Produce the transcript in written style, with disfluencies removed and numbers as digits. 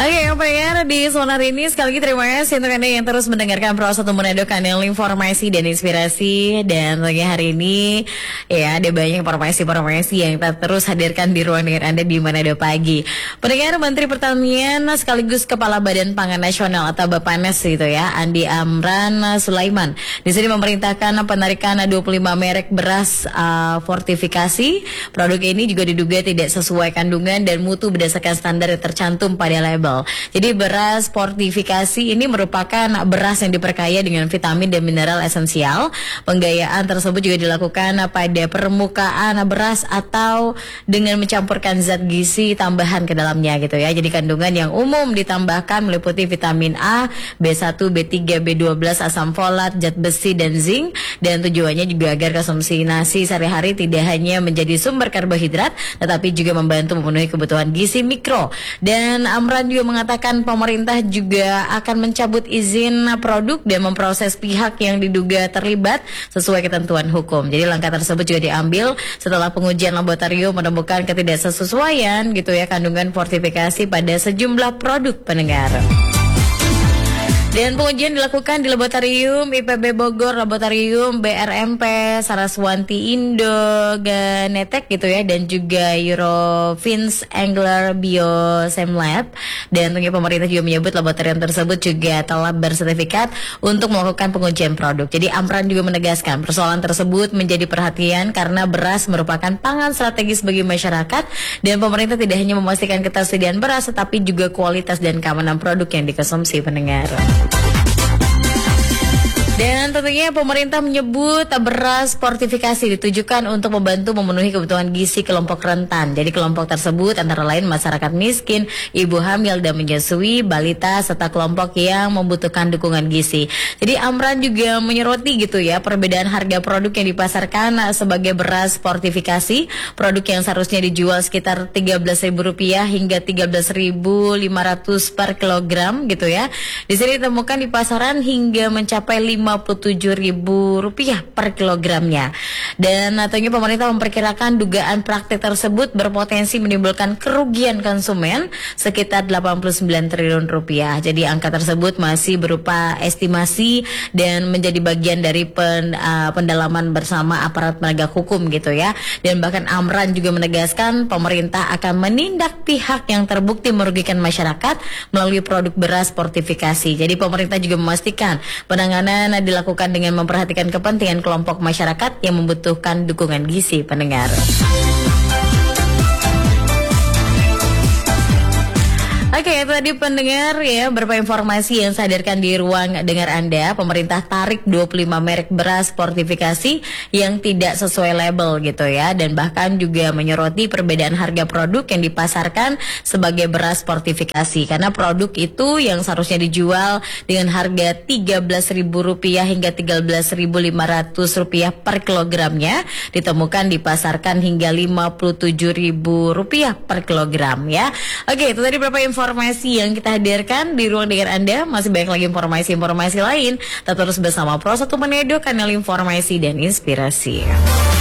Oke, pendengar di Sonar ini sekali lagi terima kasih untuk Anda yang terus mendengarkan Pro 1 Manado, kanal informasi dan inspirasi. Dan lagi hari ini ya ada banyak informasi-informasi yang kita terus hadirkan di ruang dengar Anda di Manado Pagi. Pendengar, Menteri Pertanian sekaligus Kepala Badan Pangan Nasional atau Bappenas gitu ya, Andi Amran Sulaiman di sini memerintahkan penarikan 25 merek beras fortifikasi. Produk ini juga diduga tidak sesuai kandungan dan mutu berdasarkan standar yang tercantum pada label. Jadi beras fortifikasi ini merupakan beras yang diperkaya dengan vitamin dan mineral esensial. Penggayaan tersebut juga dilakukan pada permukaan beras atau dengan mencampurkan zat gizi tambahan ke dalamnya gitu ya. Jadi kandungan yang umum ditambahkan meliputi vitamin A, B1, B3, B12, asam folat, zat besi dan zinc. Dan tujuannya juga agar konsumsi nasi sehari-hari tidak hanya menjadi sumber karbohidrat, tetapi juga membantu memenuhi kebutuhan gizi mikro. Dan Amran juga mengatakan pemerintah juga akan mencabut izin produk dan memproses pihak yang diduga terlibat sesuai ketentuan hukum. Jadi langkah tersebut juga diambil setelah pengujian laboratorium menemukan ketidaksesuaian gitu ya kandungan fortifikasi pada sejumlah produk, pendengar. Dan pengujian dilakukan di Laboratorium IPB Bogor, Laboratorium BRMP, Saraswanti Indo Genetek gitu ya, dan juga Eurofins Angler Biosem Lab. Dan tentunya pemerintah juga menyebut laboratorium tersebut juga telah bersertifikat untuk melakukan pengujian produk. Jadi Amran juga menegaskan persoalan tersebut menjadi perhatian karena beras merupakan pangan strategis bagi masyarakat dan pemerintah tidak hanya memastikan ketersediaan beras tetapi juga kualitas dan keamanan produk yang dikonsumsi, pendengar. Dan tentunya pemerintah menyebut beras fortifikasi ditujukan untuk membantu memenuhi kebutuhan gizi kelompok rentan. Jadi kelompok tersebut antara lain masyarakat miskin, ibu hamil dan menyusui, balita, serta kelompok yang membutuhkan dukungan gizi. Jadi Amran juga menyoroti gitu ya perbedaan harga produk yang dipasarkan sebagai beras fortifikasi. Produk yang seharusnya dijual sekitar Rp13.000 hingga Rp13.500 per kilogram gitu ya. Di sini ditemukan di pasaran hingga mencapai Rp57.000 per kilogramnya. Dan tentunya pemerintah memperkirakan dugaan praktik tersebut berpotensi menimbulkan kerugian konsumen sekitar Rp89 triliun. Jadi angka tersebut masih berupa estimasi dan menjadi bagian dari pendalaman bersama aparat penegak hukum gitu ya. Dan bahkan Amran juga menegaskan pemerintah akan menindak pihak yang terbukti merugikan masyarakat melalui produk beras fortifikasi. Jadi pemerintah juga memastikan penanganan dilakukan dengan memperhatikan kepentingan kelompok masyarakat yang membutuhkan dukungan gizi, pendengar. Oke, tadi pendengar ya beberapa informasi yang saya hadirkan di ruang dengar Anda. Pemerintah tarik 25 merek beras fortifikasi yang tidak sesuai label gitu ya, dan bahkan juga menyoroti perbedaan harga produk yang dipasarkan sebagai beras fortifikasi karena produk itu yang seharusnya dijual dengan harga Rp13.000 hingga Rp13.500 per kilogramnya ditemukan dipasarkan hingga Rp57.000 per kilogram ya. Oke, itu tadi beberapa informasi yang kita hadirkan di ruang dengar Anda. Masih banyak lagi informasi-informasi lain. Tetap terus bersama Pro 1 Manado, kanal informasi dan inspirasi.